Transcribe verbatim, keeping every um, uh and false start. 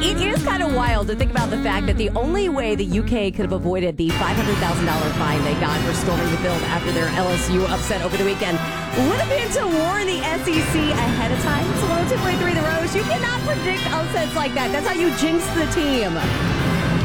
It is kind of wild to think about the fact that the only way the U K could have avoided the five hundred thousand dollars fine they got for storming the field after their L S U upset over the weekend would have been to warn the S E C ahead of time. It's one oh two point three The Rose. You cannot predict upsets like that. That's how you jinx the team.